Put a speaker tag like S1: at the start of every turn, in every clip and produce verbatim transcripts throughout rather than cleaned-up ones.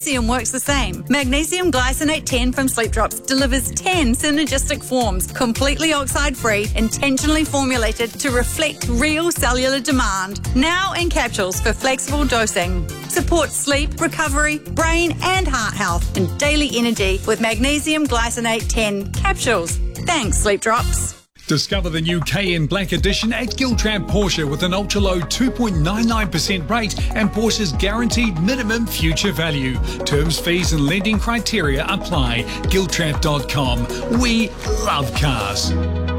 S1: magnesium works the same. Magnesium glycinate ten from Sleep Drops delivers ten synergistic forms, completely oxide-free, intentionally formulated to reflect real cellular demand. Now in capsules for flexible dosing. Support sleep, recovery, brain and heart health and daily energy with Magnesium Glycinate ten capsules. Thanks, Sleep Drops.
S2: Discover the new Cayenne Black Edition at Giltrap Porsche with an ultra-low two point nine nine percent rate and Porsche's guaranteed minimum future value. Terms, fees and lending criteria apply. Giltrap dot com. We love cars.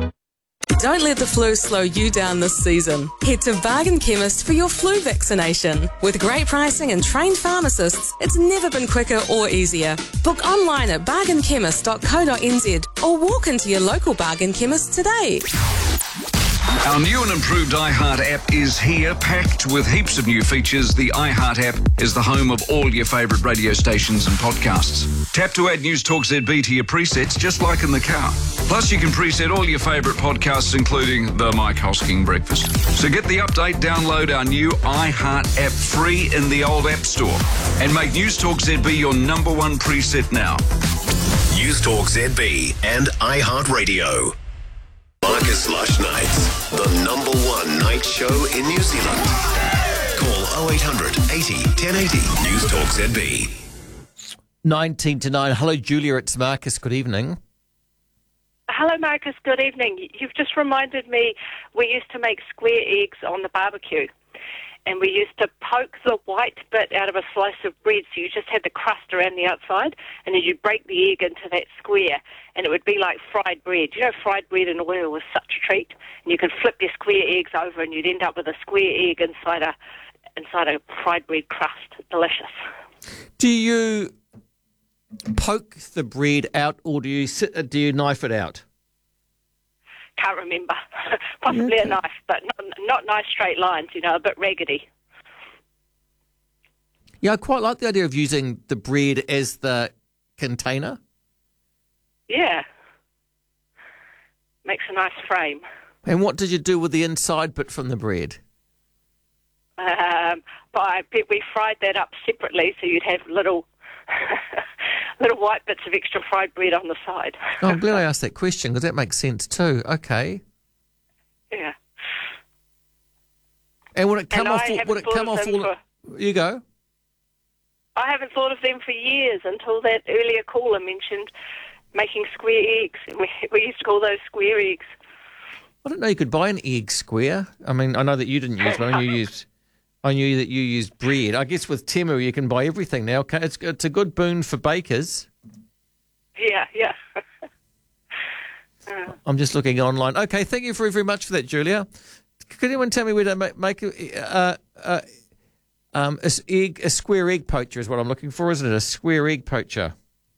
S3: Don't let the flu slow you down this season. Head to Bargain Chemist for your flu vaccination. With great pricing and trained pharmacists, it's never been quicker or easier. Book online at bargain chemist dot co dot n z or walk into your local Bargain Chemist today.
S4: Our new and improved iHeart app is here, packed with heaps of new features. The iHeart app is the home of all your favourite radio stations and podcasts. Tap to add News Talk Z B to your presets, just like in the car. Plus, you can preset all your favourite podcasts, including the Mike Hosking Breakfast. So get the update, download our new iHeart app free in the old App Store. And make News Talk Z B your number one preset now.
S5: News Talk Z B and iHeart Radio. Marcus Lush Nights, the number one night show in New Zealand. Call oh eight hundred eighty ten eighty. News Talk Z B.
S6: nineteen to nine. Hello, Julia. It's Marcus. Good evening.
S7: Hello, Marcus. Good evening. You've just reminded me we used to make square eggs on the barbecue. And we used to poke the white bit out of a slice of bread, so you just had the crust around the outside, and then you'd break the egg into that square, and it would be like fried bread. You know, fried bread in oil was such a treat. And you could flip your square eggs over, and you'd end up with a square egg inside a inside a fried bread crust. Delicious.
S6: Do you poke the bread out, or do you sit, do you knife it out?
S7: Can't remember. Possibly
S6: Okay.
S7: a knife, but not, not nice straight lines, you know, a bit raggedy.
S6: Yeah, I quite like the idea of using the bread as the container.
S7: Yeah. Makes a nice frame.
S6: And what did you do with the inside bit from the bread?
S7: Um, but I bet we fried that up separately, so you'd have little little white bits of extra fried bread on the side.
S6: Oh, I'm glad I asked that question because that makes sense too. Okay.
S7: Yeah.
S6: And would it come
S7: And
S6: off?
S7: I
S6: Would
S7: haven't
S6: it
S7: thought
S6: come
S7: of
S6: off?
S7: them
S6: All, you go.
S7: I haven't thought of them for years until that earlier caller mentioned making square eggs. We, we used to call those square eggs.
S6: I don't know. You could buy an egg square. I mean, I know that you didn't use one. You used. I knew that you used bread. I guess with Temu you can buy everything now. Okay, It's it's a good boon for bakers.
S7: Yeah, yeah. uh,
S6: I'm just looking online. Okay, thank you very very much for that, Julia. Could anyone tell me where to make, make a, uh, uh, um, a, s- egg, a square egg poacher is what I'm looking for, isn't it? A square egg poacher.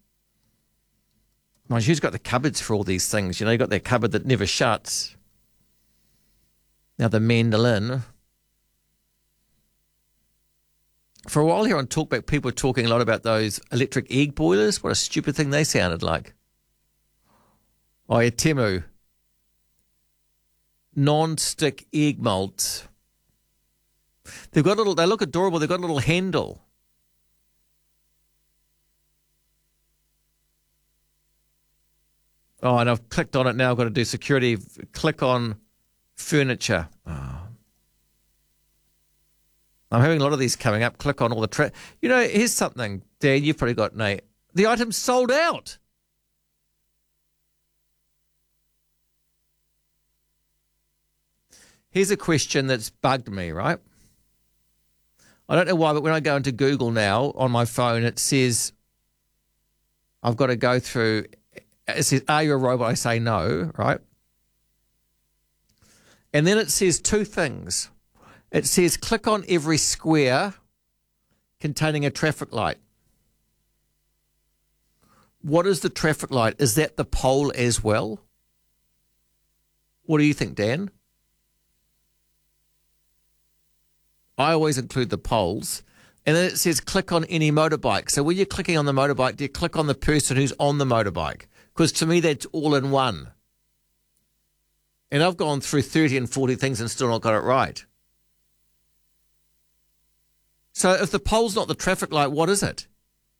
S6: Mind you, who's got the cupboards for all these things? You know, you've got that cupboard that never shuts. Now the mandolin. For a while here on Talkback, people were talking a lot about those electric egg boilers. What a stupid thing they sounded like. Oh, yeah, Temu. Non-stick egg molds. They've got a little, they look adorable. They've got a little handle. Oh, and I've clicked on it now. I've got to do security. Click on furniture. Oh. I'm having a lot of these coming up. Click on all the... Tra- you know, here's something, Dan, you've probably got, Nate. The item's sold out. Here's a question that's bugged me, right? I don't know why, but when I go into Google now on my phone, it says I've got to go through... It says, are you a robot? I say no, right? And then it says two things. It says, click on every square containing a traffic light. What is the traffic light? Is that the pole as well? What do you think, Dan? I always include the poles. And then it says, click on any motorbike. So when you're clicking on the motorbike, do you click on the person who's on the motorbike? Because to me, that's all in one. And I've gone through thirty and forty things and still not got it right. So if the pole's not the traffic light, what is it?